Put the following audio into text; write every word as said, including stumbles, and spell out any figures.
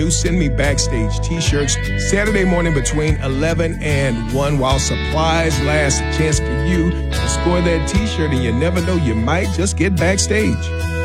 Do send me backstage t-shirts Saturday morning between eleven and one while supplies last. A chance for you to score that t-shirt, and you never know, you might just get backstage.